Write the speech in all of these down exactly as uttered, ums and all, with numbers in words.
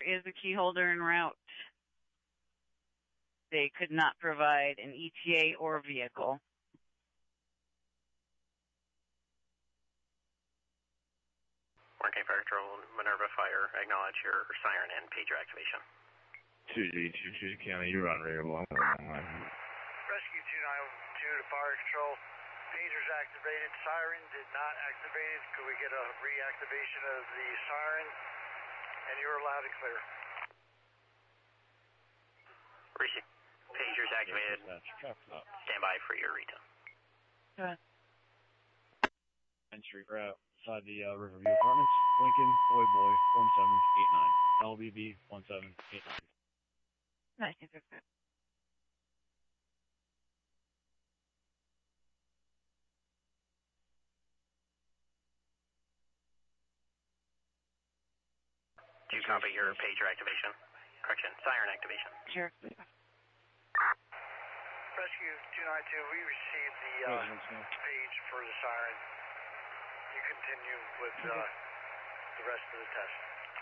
is a key holder en route. They could not provide an E T A or vehicle. Warren Fire Patrol, Minerva Fire, acknowledge your siren and pager activation. two G two two County, you're on radar. Rescue two nine two to Fire Control. Pagers activated, siren did not activate. Could we get a reactivation of the siren? And you're loud and clear. Receive. Pagers activated. Stand by for your return. Okay. Entry route inside the uh, Riverview Apartments. Lincoln, Boy Boy, one seven eight nine. L B B one seven eight nine. Nice. Okay. Do you copy your pager activation? Correction, siren activation. Sure. Rescue two nine two, we received the uh, page for the siren. You continue with uh, the rest of the test.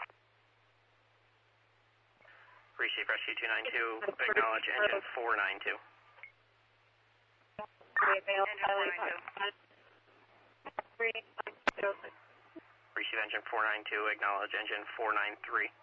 Receive Rescue two nine two, acknowledge engine four nine two. Receive engine four nine two, acknowledge engine four nine three.